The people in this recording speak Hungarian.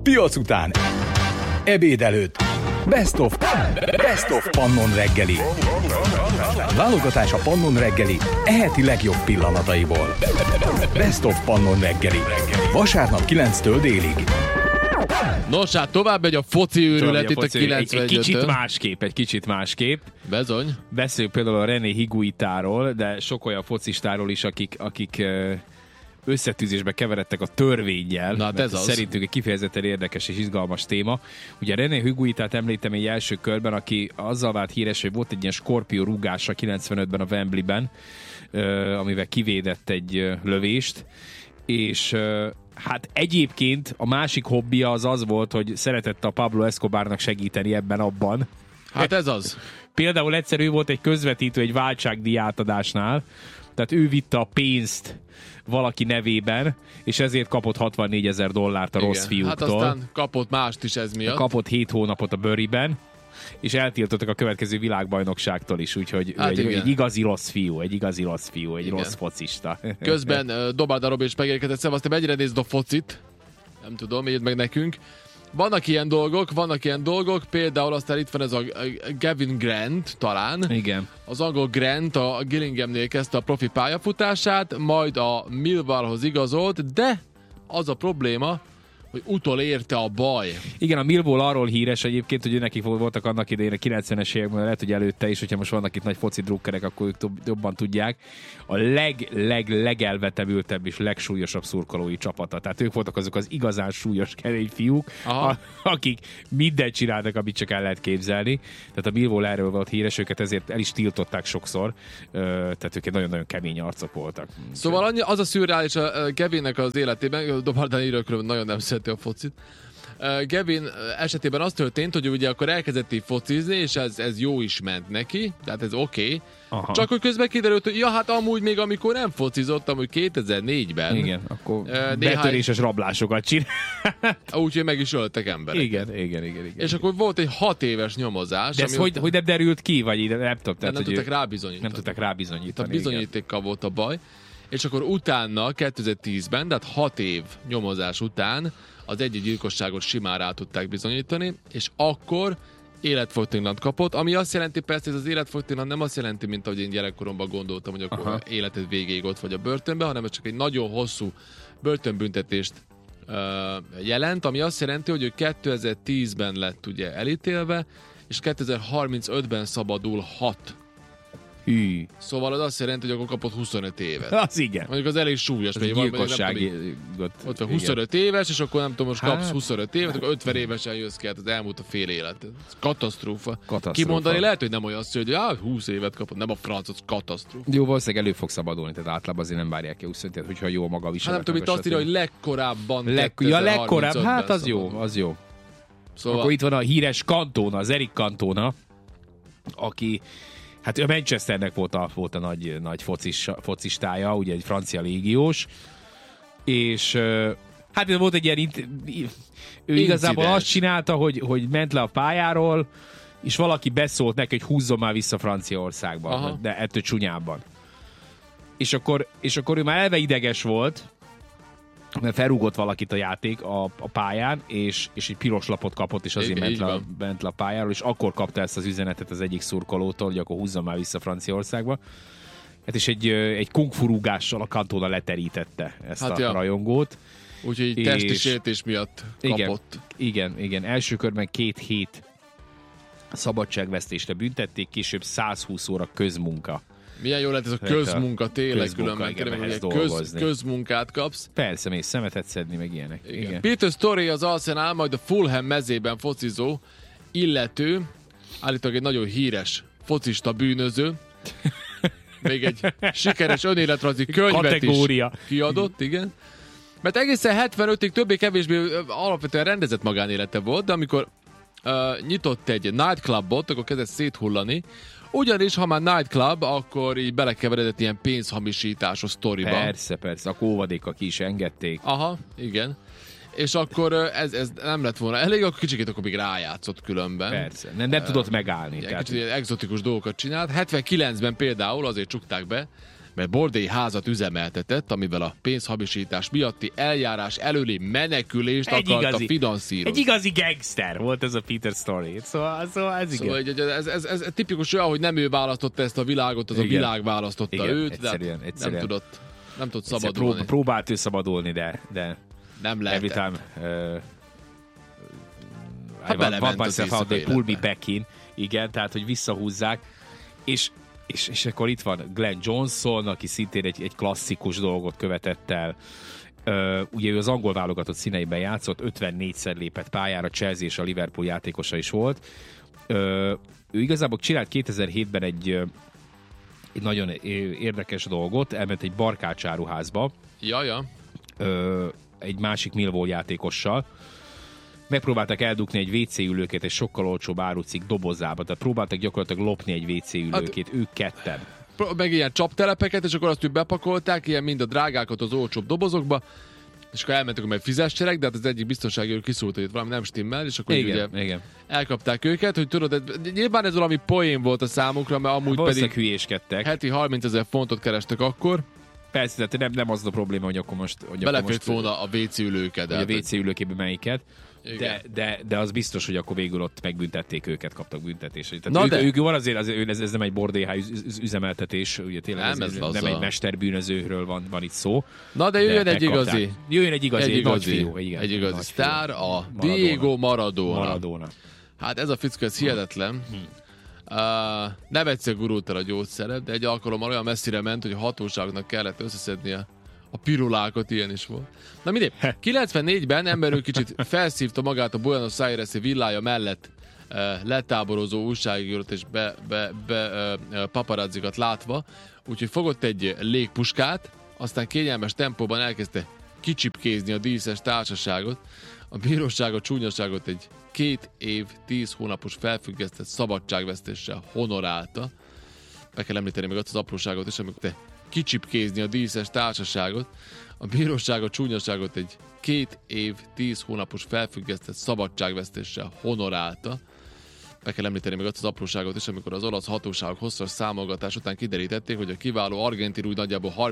Piac után. Ebéd előtt. Best of Pannon reggeli. Válogatás a Pannon reggeli eheti legjobb pillanataiból. Best of Pannon reggeli. Vasárnap 9-től délig. Nos, hát tovább megy a foci őrület itt a 95-ön. Egy kicsit másképp. Bezony. Beszéljük például a René Higuitáról, de sok olyan focistáról is, akik összetűzésbe keveredtek a törvénnyel. Na, hát ez az. Szerintünk egy kifejezetten érdekes és izgalmas téma. Ugye René Higuitát említem egy első körben, aki azzal vált híres, hogy volt egy ilyen skorpió rúgása 95-ben a Wembleyben, amivel kivédett egy lövést, és hát egyébként a másik hobbija az volt, hogy szeretett a Pablo Escobarnak segíteni abban. Hát ez az. Például egyszer ő volt egy közvetítő egy váltságdíj átadásnál, tehát ő vitte a pénzt valaki nevében, és ezért kapott $64,000 a rossz fiúktól. Hát aztán kapott mást is ez miatt. Kapott 7 hónapot a Buryben, és eltiltottak a következő világbajnokságtól is, úgyhogy hát egy igazi rossz fiú, egy rossz focista. Közben Dobálda Robi is megérkezett, szevasztok, mennyire nézd a focit? Nem tudom, írd meg nekünk. Vannak ilyen dolgok, például aztán itt van ez a Gavin Grant talán. Igen. Az angol Grant a Gillinghamnél kezdte a profi pályafutását, majd a Millwallhoz igazolt, de az a probléma, hogy utolérte a baj. Igen, a Millwall arról híres egyébként, hogy nekik voltak annak idején a 90-es években, lehet, hogy előtte is, hogyha most vannak itt nagy foci drukkerek, akkor ők jobban tudják. A legelvetemültebb és legsúlyosabb szurkolói csapata. Tehát ők voltak azok az igazán súlyos, kemény fiúk, akik mindent csináltak, amit csak el lehet képzelni. Tehát a Millwall erről volt híres, őket ezért el is tiltották sokszor. Tehát ők nagyon-nagyon kemény arcok voltak. Szóval az a szürreális a Gavinnek az életében, Dobardán írőkről nagyon nem a focit. Gavin esetében az történt, hogy ugye akkor elkezdett így focizni, és ez jó is ment neki, tehát ez oké. Csak hogy közben kiderült, hogy hát amúgy még amikor nem focizott, amúgy 2004-ben. Igen, akkor betöréses rablásokat csinál. Úgyhogy meg is öltek emberek. Igen. És akkor volt egy 6 éves nyomozás. De ez hogy nem derült ki, vagy nem tudom. Nem tudták rábizonyítani. Nem tudták rábizonyítani. A bizonyítékkal volt a baj. És akkor utána, 2010-ben, tehát 6 év nyomozás után az egy gyilkosságot simán rá tudták bizonyítani, és akkor életfogytiglant kapott, ami azt jelenti, persze ez az életfogytiglan nem azt jelenti, mint ahogy én gyerekkoromban gondoltam, hogy akkor életed végéig ott vagy a börtönben, hanem ez csak egy nagyon hosszú börtönbüntetést jelent, ami azt jelenti, hogy ő 2010-ben lett ugye elítélve, és 2035-ben szabadulhat. Szóval az azt jelenti, hogy akkor kapott 25 évet. Az igen. Mondjuk az elég súlyos. Ez gyilkossági. Ott van 25 éves, és akkor nem tudom, most kapsz 25 évet, akkor 50 évesen jössz ki, hát az elmúlt a fél élet. Ez katasztrófa. Kimondani lehet, hogy nem olyan szó, hogy 20 évet kapott, nem a franc, az katasztrófa. Jó, valószínűleg elő fog szabadulni, tehát általában azért nem várják ki 25-et, hogyha jó maga visel. Hát nem tudom, itt azt írja, hogy legkorábban. Legkorább, hát az jó. Szóval... Akkor itt van a híres Cantona, az Eric Cantona, aki hát a Manchesternek volt a nagy focistája, ugye egy francia légiós, és hát volt egy ilyen ő igazából azt csinálta, hogy ment le a pályáról, és valaki beszólt neki, hogy húzzon már vissza Franciaországba, de ettől csúnyában. És akkor ő már eleve ideges volt, mert felrúgott valakit a játék a pályán, és egy piros lapot kapott, és azért ment le a pályáról, és akkor kapta ezt az üzenetet az egyik szurkolótól, hogy akkor húzzon már vissza Franciaországba. Hát és egy kung fu rúgással a Cantona leterítette ezt a rajongót. Úgyhogy testi sértés miatt kapott. Igen. Első körben 2 hét szabadságvesztésre büntették, később 120 óra közmunka. Milyen jó lehet ez a közmunka, tényleg különben közmunkát kapsz. Persze, mész szemetet szedni, meg ilyenek. Igen. Peter Story az Arsenal, majd a Fulham mezében focizó illető, állítólag egy nagyon híres focista bűnöző, még egy sikeres önéletrajzi könyvet is kiadott, igen. Mert egészen 75-ig többé-kevésbé alapvetően rendezett magánélete volt, de amikor nyitott egy nightclubot, akkor kezdett széthullani. Ugyanis, ha már nightclub, akkor így belekeveredett ilyen pénzhamisításos sztoriba. Persze, a óvadékak ki is engedték. Aha, igen. És akkor ez nem lett volna elég, akkor kicsikét akkor még rájátszott különben. Persze, nem tudott megállni. Kicsit exotikus dolgokat csinált. 79-ben például azért csukták be, mert bordélyházat üzemeltetett, amivel a pénzhamisítás miatti eljárás előli menekülést akarta finanszírozni. Egy igazi gangster volt ez a Peter Storey. Szóval ez igen. Szóval ez tipikus olyan, hogy nem ő választotta ezt a világot, az igen. A világ választotta igen, őt, egyszerűen. Nem tudott szabadulni. Próbált ő szabadulni, de nem lehet. Every time belement az éjszaka pull me back in. Igen, tehát, hogy visszahúzzák. És akkor itt van Glenn Johnson, aki szintén egy klasszikus dolgot követett el. Ugye ő az angol válogatott színeiben játszott, 54-szer lépett pályára, Chelsea és a Liverpool játékosa is volt. Ő igazából csinált 2007-ben egy nagyon érdekes dolgot, elment egy barkácsáruházba. Ja. Egy másik Millwall játékossal. Megpróbáltak eldugni egy WC ülőket egy sokkal olcsóbb árucikk dobozába, tehát próbáltak gyakorlatilag lopni egy WC ülőkét, ők ketten. Meg ilyen csaptelepeket, és akkor azt úgy bepakolták, ilyen mind a drágákat az olcsóbb dobozokba, és akkor elmentek, hogy meg fizessenek, de hát az egyik biztonsági őr kiszúrt, hogy itt valami nem stimmel, és akkor igen. elkapták őket, hogy tudod, nyilván ez valami poén volt a számukra, mert amúgy pedig hülyéskedtek. Heti 30 000 fontot kerestek akkor. Persze, tehát nem az a probléma, hogy akkor most... Belefért volna a WC ülőket. A WC ülőkébe melyiket. De az biztos, hogy akkor végül ott megbüntették őket, kaptak büntetést. Tehát ők van azért ez nem egy bordélyház üzemeltetés, ugye tényleg nem egy mesterbűnözőről van itt szó. Na de jöjjön egy igazi. Jöjjön egy igazi sztár, a Diego Maradona. Hát ez a fickó, ez hihetetlen. Nem egyszer gurult el a gyógyszere, de egy alkalommal olyan messzire ment, hogy a hatóságoknak kellett összeszednie a pirulákat, ilyen is volt. Na mindegy, 94-ben emberünk kicsit felszívta magát a Buenos Aires-i villája mellett letáborozó újságírót és paparazzikat látva, úgyhogy fogott egy légpuskát, aztán kényelmes tempóban elkezdte kicsipkézni a díszes társaságot. A bíróság a csúnyaságot egy 2 év, 10 hónapos felfüggesztett szabadságvesztéssel honorálta. Be kell említeni még azt az apróságot is, amikor te kicsipkézni a díszes társaságot. A bíróság a csúnyaságot egy 2 év, 10 hónapos felfüggesztett szabadságvesztéssel honorálta. Be kell említeni még azt az apróságot is, amikor az olasz hatóságok hosszas számolgatás után kiderítették, hogy a kiváló argentin úgy nagyjából